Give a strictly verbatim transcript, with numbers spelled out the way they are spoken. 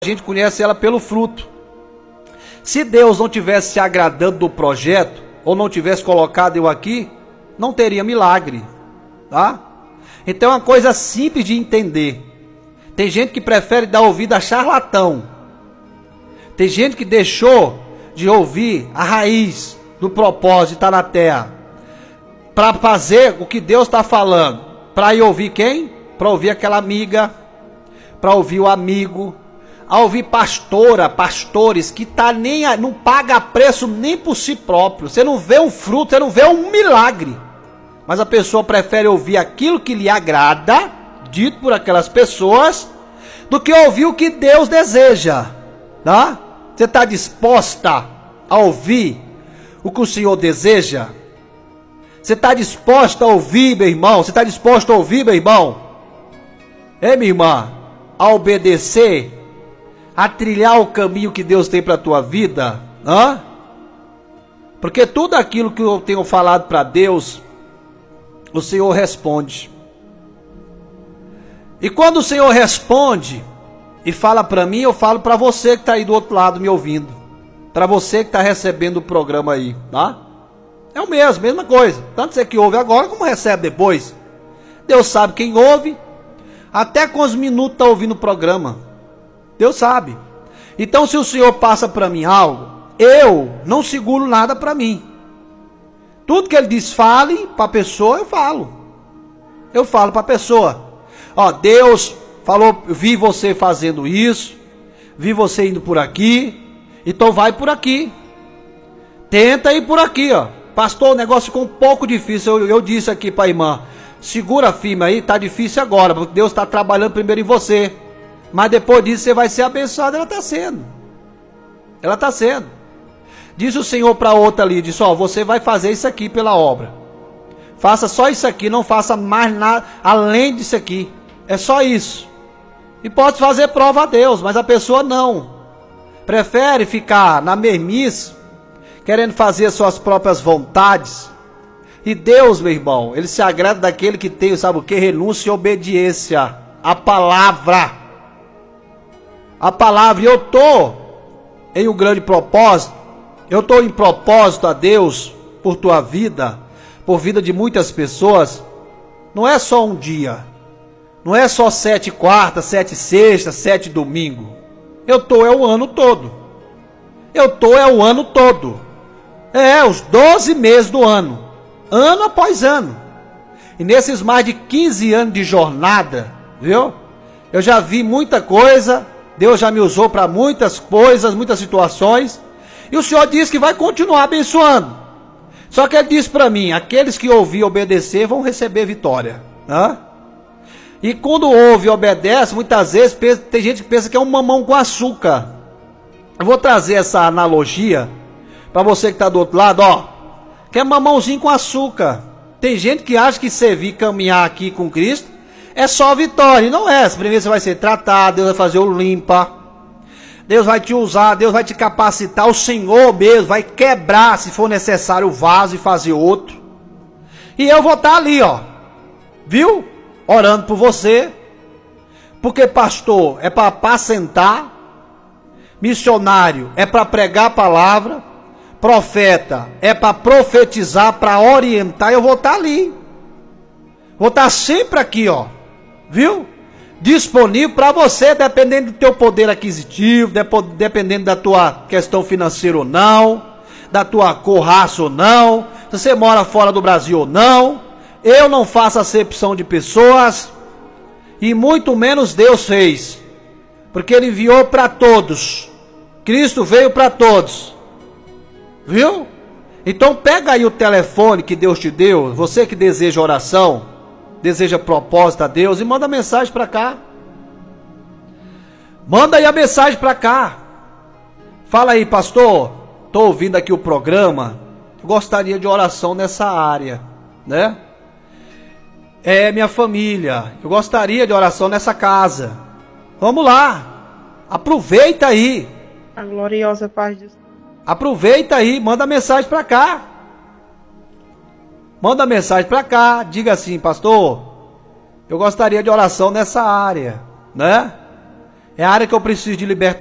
a gente conhece ela pelo fruto. Se Deus não tivesse se agradando do projeto, ou não tivesse colocado eu aqui, não teria milagre, tá? Então é uma coisa simples de entender. Tem gente que prefere dar ouvido a charlatão. Tem gente que deixou de ouvir a raiz do propósito de estar na terra, para fazer o que Deus está falando, para ir ouvir quem? Para ouvir aquela amiga, para ouvir o amigo, a ouvir pastora, pastores que tá nem a, não paga preço nem por si próprio. Você não vê um fruto, você não vê um milagre, mas a pessoa prefere ouvir aquilo que lhe agrada, dito por aquelas pessoas, do que ouvir o que Deus deseja, tá? Você está disposta a ouvir o que o Senhor deseja? Você está disposta a ouvir, meu irmão? Você está disposto a ouvir, meu irmão? É, minha irmã, a obedecer, a trilhar o caminho que Deus tem para a tua vida? Hã? Porque tudo aquilo que eu tenho falado para Deus, o Senhor responde. E quando o Senhor responde e fala para mim, eu falo para você que está aí do outro lado me ouvindo, para você que está recebendo o programa aí, tá? É o mesmo, mesma coisa. Tanto você que ouve agora como recebe depois. Deus sabe quem ouve, até quantos minutos está ouvindo o programa. Deus sabe. Então se o Senhor passa para mim algo, eu não seguro nada para mim. Tudo que Ele diz fale para a pessoa, eu falo. Eu falo para a pessoa. Ó, Deus falou, vi você fazendo isso, vi você indo por aqui, então vai por aqui. Tenta ir por aqui, ó. Pastor, o negócio ficou um pouco difícil. Eu, eu disse aqui para a irmã, segura firme aí, tá difícil agora, porque Deus está trabalhando primeiro em você. Mas depois disso você vai ser abençoado. Ela está sendo. Ela está sendo. Diz o Senhor para outra ali, disse, ó, você vai fazer isso aqui pela obra. Faça só isso aqui, não faça mais nada além disso aqui. É só isso. E pode fazer prova a Deus, mas a pessoa não. Prefere ficar na mesmice, querendo fazer suas próprias vontades. E Deus, meu irmão, Ele se agrada daquele que tem, sabe o que? Renúncia e obediência. A palavra. A palavra. E eu estou em um grande propósito. Eu estou em propósito a Deus por tua vida, por vida de muitas pessoas. Não é só um dia. Não é só sete quartas, sete sextas, sete domingo. Eu estou é o ano todo. Eu estou é o ano todo. É, os doze meses do ano. Ano após ano. E nesses mais de quinze anos de jornada, viu? Eu já vi muita coisa. Deus já me usou para muitas coisas, muitas situações. E o Senhor disse que vai continuar abençoando. Só que Ele disse para mim, aqueles que ouvir e obedecer vão receber vitória. Hã? E quando ouve e obedece, muitas vezes tem gente que pensa que é um mamão com açúcar. Eu vou trazer essa analogia para você que está do outro lado, ó. Que é mamãozinho com açúcar. Tem gente que acha que servir, caminhar aqui com Cristo é só vitória. E não é. Primeiro você vai ser tratado, Deus vai fazer o limpa. Deus vai te usar, Deus vai te capacitar. O Senhor mesmo vai quebrar, se for necessário, o vaso e fazer outro. E eu vou estar ali, ó. Viu? Orando por você. Porque pastor é para apacentar. Missionário é para pregar a palavra. Profeta é para profetizar, para orientar. Eu vou estar ali. Vou estar sempre aqui, ó. Viu? Disponível para você, dependendo do teu poder aquisitivo, dependendo da tua questão financeira ou não, da tua cor, raça ou não, se você mora fora do Brasil ou não. Eu não faço acepção de pessoas, e muito menos Deus fez, porque Ele enviou para todos. Cristo veio para todos. Viu? Então pega aí o telefone que Deus te deu, você que deseja oração, deseja propósito a Deus, e manda mensagem para cá. Manda aí a mensagem para cá. Fala aí, pastor, estou ouvindo aqui o programa, gostaria de oração nessa área, né? É minha família, eu gostaria de oração nessa casa. Vamos lá, aproveita aí. A gloriosa paz de Deus. Aproveita aí, manda mensagem para cá. Manda mensagem para cá, diga assim, pastor, eu gostaria de oração nessa área, né? É a área que eu preciso de libertação.